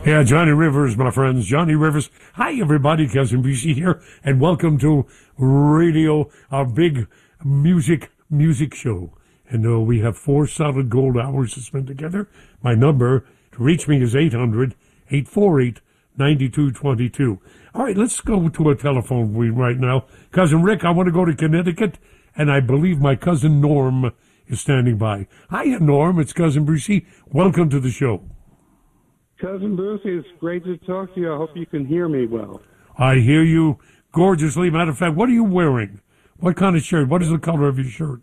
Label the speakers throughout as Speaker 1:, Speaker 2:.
Speaker 1: Yeah, Johnny Rivers, my friends. Johnny Rivers. Hi, everybody. Cousin BC here, and welcome to Radio, our big music show. And we have 4 solid gold hours to spend together. My number to reach me is 800-848-9222. All right, let's go to a telephone right now. Cousin Rick, I want to go to Connecticut, and I believe my cousin Norm is standing by. Hi, Norm. It's Cousin Brucey. Welcome to the show.
Speaker 2: Cousin Brucey, it's great to talk to you. I hope you can hear me well.
Speaker 1: I hear you gorgeously. Matter of fact, what are you wearing? What kind of shirt? What is the color of your shirt?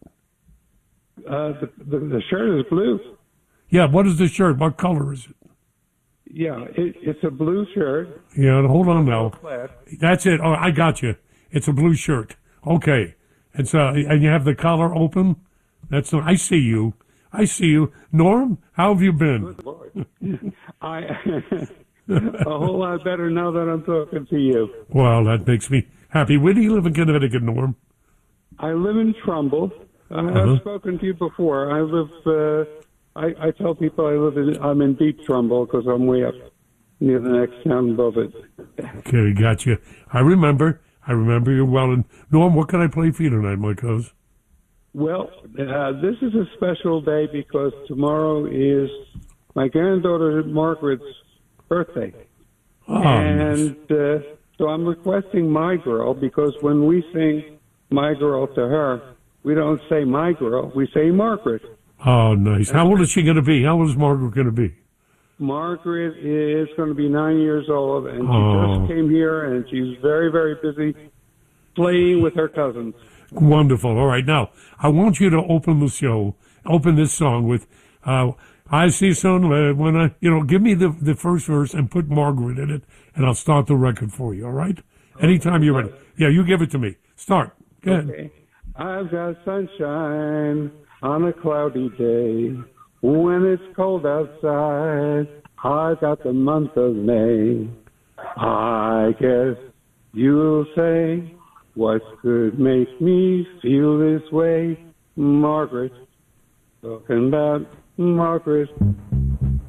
Speaker 2: The shirt is blue.
Speaker 1: Yeah, what is the shirt? What color is it?
Speaker 2: Yeah, it's a blue shirt.
Speaker 1: Yeah, hold on now. That's it. Oh, I got you. It's a blue shirt. Okay. And you have the collar open? I see you. I see you. Norm, how have you been?
Speaker 2: Good Lord. A whole lot better now that I'm talking to you.
Speaker 1: Well, that makes me happy. Where do you live in Connecticut, Norm?
Speaker 2: I live in Trumbull. I've spoken to you before. I live, I tell people I'm in deep Trumbull because I'm way up near the next town above it.
Speaker 1: Okay, got you. I remember you well. And Norm, what can I play for you tonight, my cuz?
Speaker 2: Well, this is a special day because tomorrow is my granddaughter Margaret's birthday.
Speaker 1: Oh,
Speaker 2: and so I'm requesting My Girl because when we sing My Girl to her, we don't say My Girl, we say Margaret.
Speaker 1: Oh, nice. How old is she going to be? How old is Margaret going to be?
Speaker 2: Margaret is going to be 9 years old, and she just came here, and she's very, very busy playing with her cousins.
Speaker 1: Wonderful. All right. Now, I want you to open this song with, I see sunlight when give me the first verse and put Margaret in it, and I'll start the record for you. All right? Anytime you're ready. Yeah, you give it to me. Start. Go ahead.
Speaker 2: Okay. I've got sunshine on a cloudy day. When it's cold outside, I've got the month of May. I guess you'll say, what could make me feel this way? Margaret, talking about Margaret.